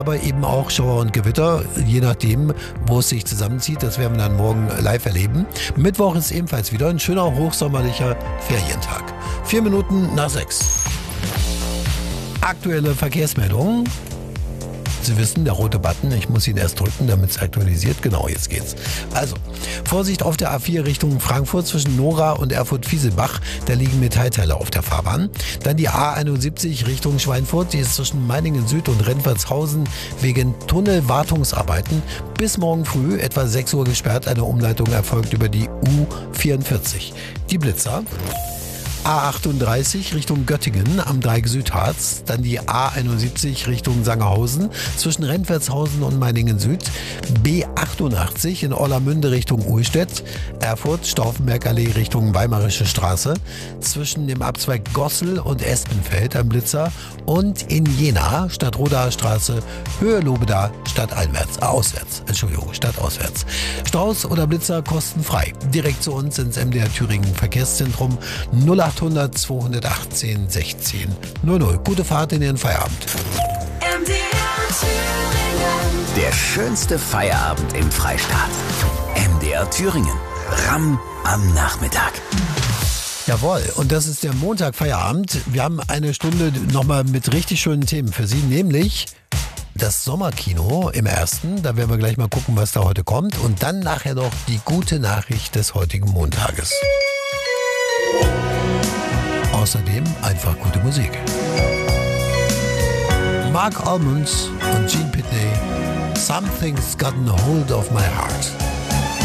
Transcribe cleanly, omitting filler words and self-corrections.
Aber eben auch Schauer und Gewitter, je nachdem, wo es sich zusammenzieht. Das werden wir dann morgen live erleben. Mittwoch ist ebenfalls wieder ein schöner hochsommerlicher Ferientag. 4 Minuten nach 6. Aktuelle Verkehrsmeldungen. Sie wissen, der rote Button, ich muss ihn erst drücken, damit es aktualisiert. Genau, jetzt geht's. Also, Vorsicht auf der A4 Richtung Frankfurt zwischen Nora und Erfurt-Fieselbach. Da liegen Metallteile auf der Fahrbahn. Dann die A71 Richtung Schweinfurt. Die ist zwischen Meiningen Süd und Rentwertshausen wegen Tunnelwartungsarbeiten bis morgen früh etwa 6 Uhr gesperrt. Eine Umleitung erfolgt über die U44. Die Blitzer. A38 Richtung Göttingen am Dreieck Südharz, dann die A71 Richtung Sangerhausen zwischen Rentwertshausen und Meiningen Süd, B88 in Orlamünde Richtung Uhlstedt, Erfurt Stauffenbergallee Richtung Weimarische Straße, zwischen dem Abzweig Gossel und Espenfeld am Blitzer und in Jena Stadtrodaer Straße Höhe Lobeda stadtauswärts. Staus oder Blitzer kostenfrei. Direkt zu uns ins MDR Thüringen Verkehrszentrum 0800 218 16 00. Gute Fahrt in Ihren Feierabend. MDR Thüringen. Der schönste Feierabend im Freistaat. MDR Thüringen. Ramm am Nachmittag. Jawohl, und das ist der Montag Feierabend. Wir haben eine Stunde nochmal mit richtig schönen Themen für Sie, nämlich das Sommerkino im ersten. Da werden wir gleich mal gucken, was da heute kommt. Und dann nachher noch die gute Nachricht des heutigen Montages. Außerdem einfach gute Musik. Mark Almond und Gene Pitney. Something's gotten a hold of my heart.